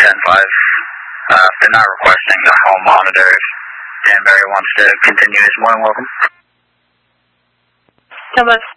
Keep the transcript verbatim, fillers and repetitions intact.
ten five. Uh, if they're not requesting the home monitor, if Danbury wants to continue, is more than welcome. ten five.